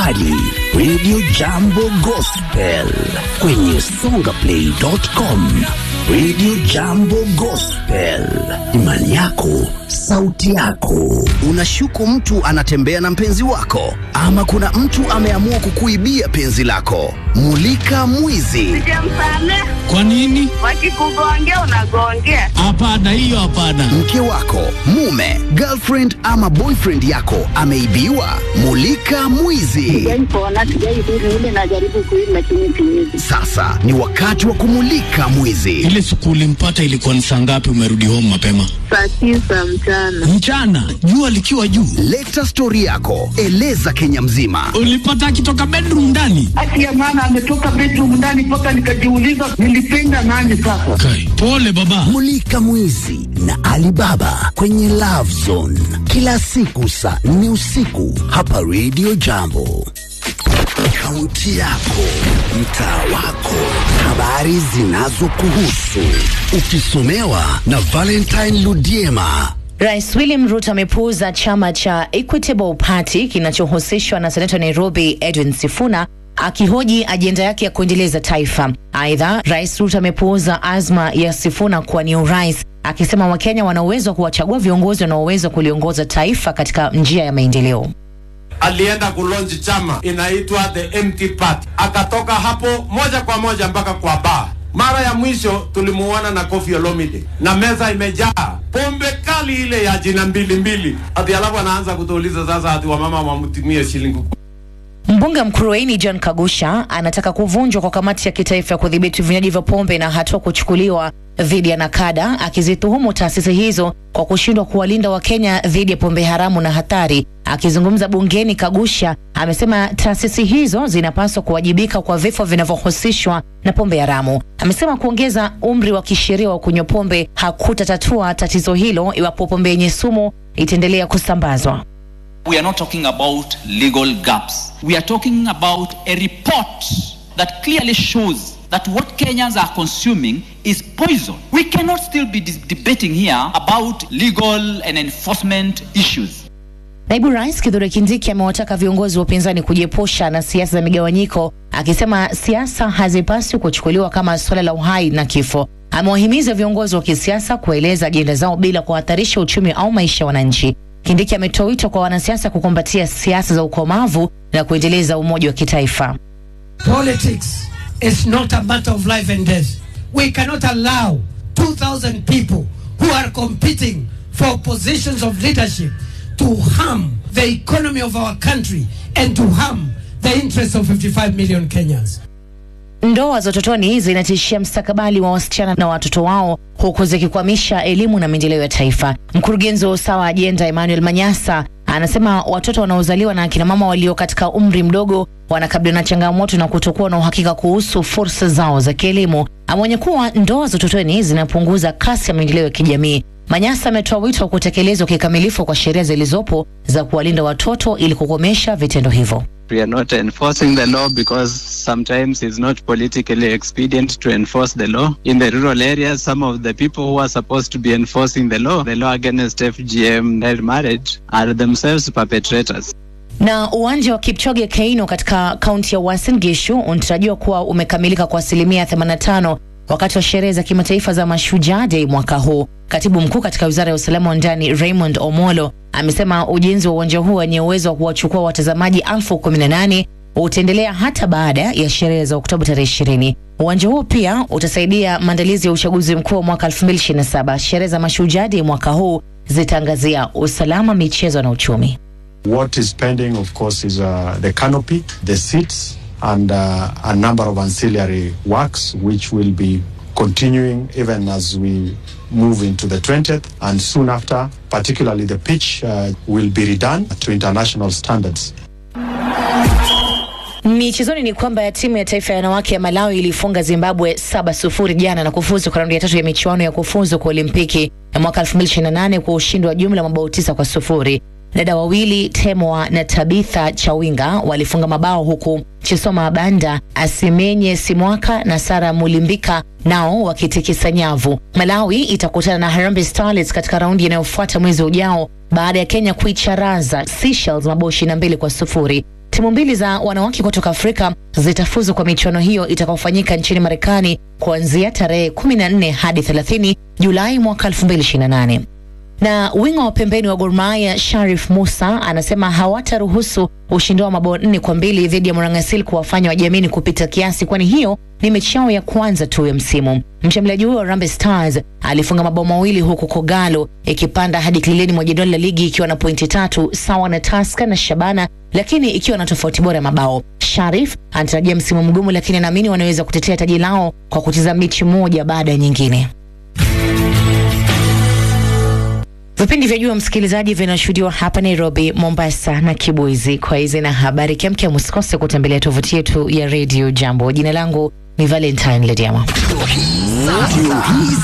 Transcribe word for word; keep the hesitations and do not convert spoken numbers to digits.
Ali Radio Jambo Gospel kwenye songaplay dot com. Radio Jambo Gospel, imani yako, sauti yako. Unashuku mtu anatembea na mpenzi wako, ama kuna mtu ameamua kukuibia penzi lako? Mulika mwizi. Sijamsamehe. Kwa nini? Wakikugongea unagongea. Hapana, hiyo hapana. Mke wako, mume, girlfriend ama boyfriend yako ameibiwa? Mulika mwizi. Sijaiona, sijaidhuru ile najaribu kuiba lakini siwezi. Sasa ni wakati wa kumulika mwizi. Ile siku ulimpata ilikuwa ni saa ngapi umerudi home mapema? Saa tisa mchana. Mchana? Jua likiwa juu. Leta story yako, eleza Kenya mzima. Ulipata akitoka bedroom ndani? Ati ya maana ametoka bedroom ndani mpaka nikajiuliza nilipenda nani sasa. Kai, pole baba. Mulika mwizi na Alibaba kwenye Love Zone kila siku saa nne usiku hapa Radio Jambo. Kaunti yako, mtaa wako, habari zinazokuhusu, ukisomewa na Valentine Ludiema. Rais William Ruto amepuuza chama cha Equitable Party kinachohusishwa na seneta Nairobi Edwin Sifuna, akihoji ajenda yake ya kuendeleza taifa. Aidha, Rais Ruto amepuuza azma ya Sifuna kuwania urais, akisema Wakenya wana uwezo wa kuwachagua viongozi wanaoweza kuliongoza taifa katika njia ya maendeleo. Alienda kulonji chama inaitwa The Empty Party, akatoka hapo moja kwa moja mpaka kwa bar. Mara ya mwisho tulimuona na Koffi Olomide na meza imejaa pombe kali ile ya jina mbili mbili. Ati alafu anaanza kutuuliza sasa ati wamama wamtumie shilingi. Mbunge Mkurueni John Kagusha anataka kuvunjwa kwa kamati ya kitaifa ya kudhibiti vinywaji vya pombe na hatua kuchukuliwa dhidi ya Nakada, akizituhumu taasisi hizo kwa kushindwa kuwalinda Wakenya dhidi ya pombe haramu na hatari. Akizungumza bungeni, Kagusha amesema taasisi hizo zinapaswa kuwajibika kwa vifo vinavyohusishwa na pombe haramu. Amesema kuongeza umri wa kisheria wa kunywa pombe hakutatatua tatizo hilo iwapo pombe yenye sumu itaendelea kusambazwa. We are not talking about legal gaps. We are talking about a report that clearly shows that what Kenyans are consuming is poison. We cannot still be debating here about legal and enforcement issues. Naibu Rais Kithure Kindiki amewataka viongozi wa upinzani kujiepusha na siasa za migawanyiko, akisema siasa hazipaswi kuchukuliwa kama swala la uhai na kifo. Amewahimiza viongozi wa kisiasa kueleza ajenda zao bila kuhatarisha uchumi au maisha ya wananchi. Kindiki ametoa wito kwa wanasiasa kukumbatia siasa za ukomavu na kuendeleza umoja wa kitaifa. Politics is not a matter of life and death. We cannot allow two thousand people who are competing for positions of leadership to harm the economy of our country and to harm the interests of fifty-five million Kenyans. Ndoa za utotoni zinatishia mstakabali wa wasichana na watoto wao, huku zikikwamisha elimu na maendeleo ya taifa. Mkurugenzi wa Usawa Agenda Emmanuel Manyasa anasema watoto wanaozaliwa na akina mama walio katika umri mdogo wanakabiliwa na changamoto na kutokuwa na uhakika kuhusu fursa zao za kielimu. Ameonya kuwa ndoa za utotoni zinapunguza kasi ya maendeleo ya kijamii. Manyasa ametoa wito wa kutekelezwa kikamilifu kwa sheria zilizopo za kuwalinda watoto ili kukomesha vitendo hivyo. We are not enforcing the law because sometimes it's not politically expedient to enforce the law. In the rural areas, some of the people who are supposed to be enforcing the law, the law against F G M and marriage, are themselves perpetrators. Na uwanja wa Kipchoge Keino katika kaunti ya Uasin Gishu unatarajiwa kuwa umekamilika kwa asilimia themanini na tano wakati wa sherehe za kimataifa za Mashujaa Day mwaka huu. Katibu mkuu katika Wizara ya Usalama wa Ndani Raymond Omolo amesema ujenzi wa uwanja huu wenye uwezo wa kuwachukua watazamaji elfu kumi na nane utaendelea hata baada ya sherehe za Oktoba tarehe ishirini. Uwanja huu pia utasaidia maandalizi ya uchaguzi mkuu wa mwaka elfu mbili ishirini na saba. Sherehe za Mashujaa Day mwaka huu zitaangazia usalama, michezo na uchumi. What is pending, of course, is uh, the canopy, the seats, and uh, a number of ancillary works which will be continuing even as we move into the twentieth, and soon after, particularly the pitch uh, will be redone to international standards. Michezoni ni kwamba timu ya taifa ya wanawake ya Malawi ilifunga Zimbabwe saba sufuri jana na kufuzu kwa raundi ya tatu ya michuano ya kufuzu kwa Olimpiki ya mwaka elfu mbili ishirini na nane kwa ushindi wa jumla mabao tisa kwa sufuri. Dada wawili Temwa na Tabitha Chawinga walifunga mabao, huku Chisoma Banda, Asimenye Simwaka na Sara Mulimbika nao wakitikisa nyavu. Malawi itakutana na Harambee Starlets katika raundi inayofuata mwezi ujao baada ya Kenya kuicharaza Seychelles mabao ishirini na mbili kwa sufuri. Timu mbili za wanawake kutoka Afrika zitafuzu kwa michuano hiyo itakayofanyika nchini Marekani kuanzia tarehe kumi na nne hadi thelathini Julai mwaka elfu mbili ishirini na nane. Na winga wa pembeni wa Gor Mahia Sharif Musa anasema hawataruhusu ushindi wa mabao nne kwa mbili dhidi ya Morangasil kuwafanya wajiamini kupita kiasi, kwani hiyo ni mechi yao ya kwanza tu ya msimu. Mshambuliaji huyo wa Harambee Stars alifunga mabao mawili huku Kogalo ikipanda hadi kileleni mwa jedwali la ligi ikiwa na pointi tatu sawa na Tusker na Shabana, lakini ikiwa na tofauti bora ya mabao. Sharif anatarajia msimu mgumu, lakini anaamini wanaweza kutetea taji lao kwa kucheza mechi moja baada ya nyingine. Vipindi vya juu msikilizaji vinashuhudiwa hapa Nairobi, Mombasa na Kibwezi. Kwa hizi na habari kemke, msikose kutembelea tovuti yetu ya Radio Jambo. Jina langu ni Valentine Lediama.